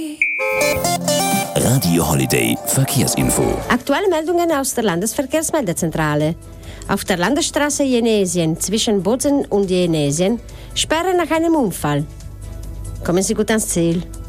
Radio Holiday Verkehrsinfo. Aktuelle Meldungen aus der Landesverkehrsmeldezentrale. Auf der Landesstraße Jenesien zwischen Bozen und Jenesien Sperre nach einem Unfall. Kommen Sie gut ans Ziel.